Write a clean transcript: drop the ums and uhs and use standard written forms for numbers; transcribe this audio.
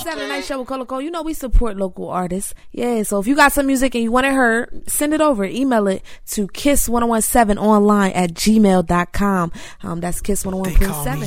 Saturday Night Show with Colo. You know we support local artists. Yeah, so if you got some music and you want it heard, send it over. Email it to kiss1017online@gmail.com. That's kiss1017.